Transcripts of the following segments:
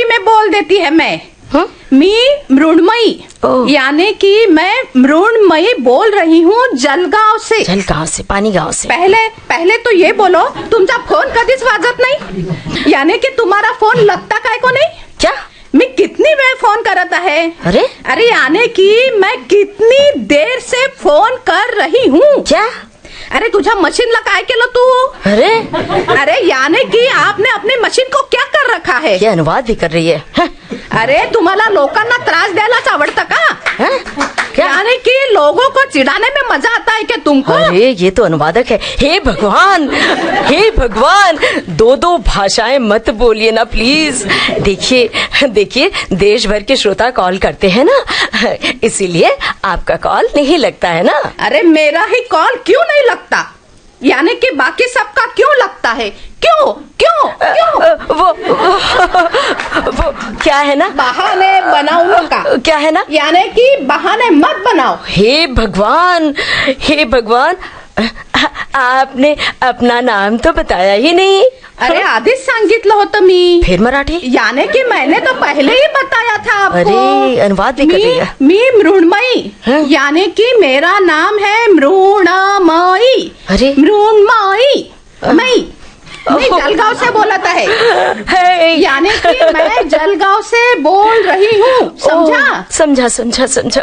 में बोल देती है मैं। मी मृण्मयी, यानी कि मैं मृण्मयी बोल रही हूँ जलगाव से। जलगाव से, पानी गांव से। पहले तो ये बोलो, तुमचा फोन कधीच वाजत नाही, यानी कि तुम्हारा फोन लगता काय को नहीं? क्या? मैं कितनी वेळ फोन करत आहे? अरे यानी कि मैं कितनी देर से फोन कर रही हूँ। क्या? अरे तुझा मशीन ला काय केलं तू? अरे यानी कि आपने अपनी मशीन को क्या कर रखा है? ये अनुवाद भी कर रही है। अरे तुम्हाला लोकांना त्रास द्यायलाच आवडतं का? यानी कि लोगों को चिढ़ाने में मजा आता है क्या तुमको? अरे ये तो अनुवादक है। हे भगवान, हे भगवान, दो भाषाएं मत बोलिए ना प्लीज। देखिए देश भर के श्रोता कॉल करते हैं ना, इसीलिए आपका कॉल नहीं लगता है ना। अरे मेरा ही कॉल क्यों नहीं लगता? यानी कि बाकी सबका क्यों लगता है? क्यों? वो क्या है ना, बहाने बनाओ का। क्या है ना, यानी कि बहाने मत बनाओ। हे भगवान, हे भगवान, आपने अपना नाम तो बताया ही नहीं। अरे आधीच सांगितलं होतं मी। फिर मराठी? यानी कि मैंने तो पहले ही बताया था आपको। अरे अनुवाद भी कर दिया। मी मृण्मयी, यानी कि मेरा नाम है मृण्मयी। अरे मृण्मयी, मैं जलगांव से बोलत है, यानी कि मैं जलगांव से बोल रही हूँ। समझा।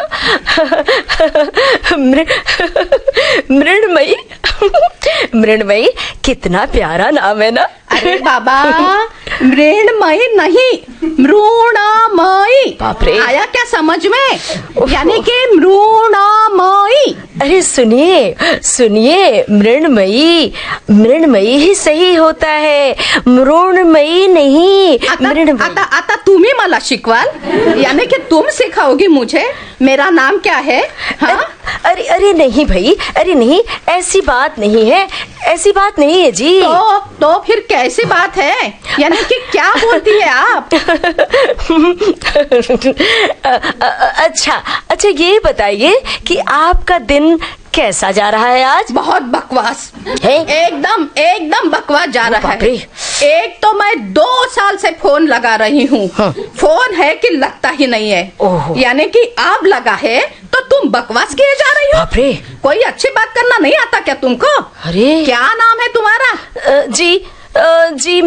मृण्मयी कितना प्यारा नाम है ना। अरे बाबा, मृण्मयी नहीं, मृण्मयी। बाप रे, आया क्या समझ में? यानी कि मृण्मयी। अरे सुनिए, मृण्मयी ही सही होता है, मृण्मयी नहीं। आता तुम्ही मला शिकवाल, यानी कि तुम सिखाओगी मुझे मेरा नाम क्या है? हाँ? अरे नहीं भाई, अरे नहीं, ऐसी बात नहीं है जी। तो फिर कैसी बात है? यानी कि क्या बोलती है आप? अच्छा ये बताइए कि आपका दिन कैसा जा रहा है आज? बहुत बकवास है। एकदम बकवास जा रहा है। एक तो मैं 2 साल से फोन लगा रही हूँ। फोन है कि लगता ही नहीं है। यानी कि अब लगा है तो तुम बकवास किए जा रही हो। बाप रे, कोई अच्छी बात करना नहीं आता क्या तुमको? अरे क्या नाम है तुम्हारा? जी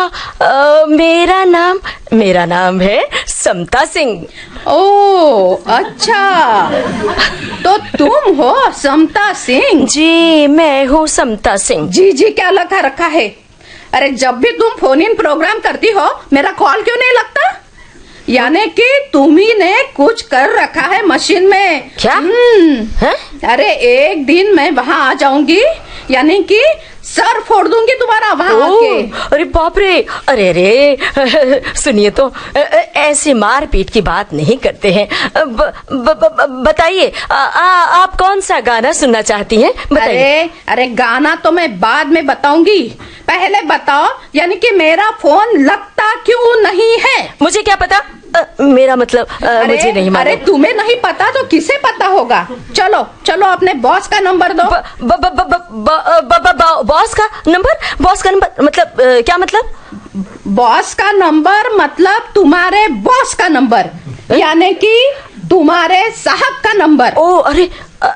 मेरा नाम है समता सिंह। ओ अच्छा, तो तुम हो समता सिंह? जी मैं हूँ समता सिंह। जी क्या लगा रखा है? अरे जब भी तुम फोन इन प्रोग्राम करती हो मेरा कॉल क्यों नहीं लगता? यानी कि तुम्ही ने कुछ कर रखा है मशीन में। क्या? अरे एक दिन मैं वहाँ आ जाऊंगी, यानी कि सर फोड़ दूंगी तुम्हारा वहाँ आके। अरे बाप रे, अरे सुनिए तो, ऐसे मारपीट की बात नहीं करते हैं। बताइए आप कौन सा गाना सुनना चाहती हैं? बताइए। अरे गाना तो मैं बाद में बताऊंगी, पहले बताओ यानी कि मेरा फोन लगता क्यों नहीं है? मुझे क्या पता, मेरा मतलब मुझे नहीं मालूम। अरे तुम्हें नहीं पता तो किसे पता होगा? चलो अपने बॉस का नंबर दो। बॉस का नंबर मतलब क्या मतलब? बॉस का नंबर मतलब तुम्हारे बॉस का नंबर, यानी कि तुम्हारे साहब का नंबर। ओ अरे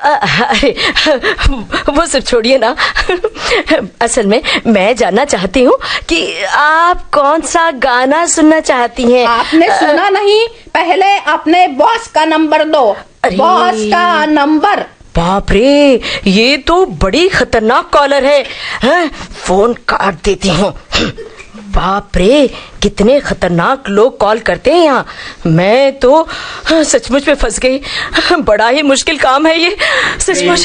वो सब छोड़िए ना। असल में मैं जानना चाहती हूँ कि आप कौन सा गाना सुनना चाहती हैं। आपने सुना नहीं, पहले अपने बॉस का नंबर दो। बॉस का नंबर। बाप रे, ये तो बड़ी खतरनाक कॉलर है। फोन काट देती हूँ। बाप रे, कितने खतरनाक लोग कॉल करते हैं यहाँ। मैं तो सचमुच में फंस गई। बड़ा ही मुश्किल काम है ये, सचमुच।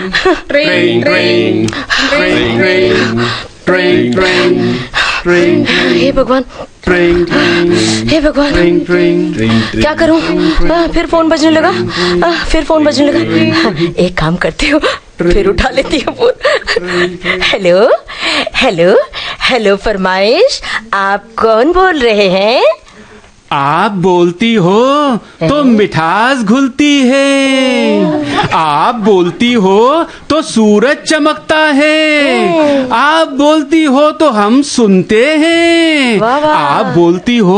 हे भगवान, हे भगवान, क्या करूं? फिर फोन बजने लगा। एक काम करती हूँ, फिर उठा लेती हूँ फोन। हेलो फरमाइश, आप कौन बोल रहे हैं? आप बोलती हो तो मिठास घुलती है, आप बोलती हो तो सूरज चमकता है, आप बोलती हो तो हम सुनते हैं, आप बोलती हो